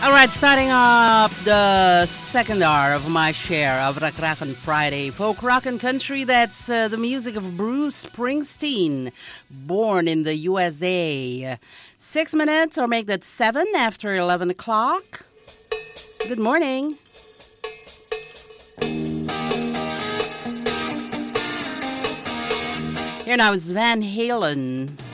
All right, starting up the second hour of my share of Rock Rockin' Friday. Folk rockin' country, that's the music of Bruce Springsteen, born in the USA. 6 minutes, or make that 7 after 11 o'clock. Good morning. Here now is Van Halen.